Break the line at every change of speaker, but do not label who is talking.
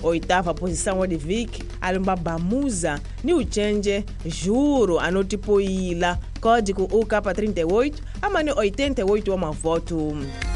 Oitava posição o Vic, Alumbabamuza, New Change, Juro, Anotipoila, Código UK38, a mano 88 voto.